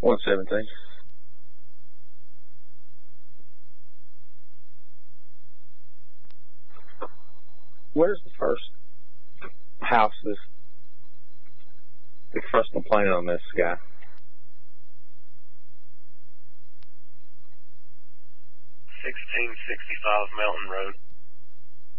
117. Where's the first house the first complaint on this guy? 1665 Mountain Road.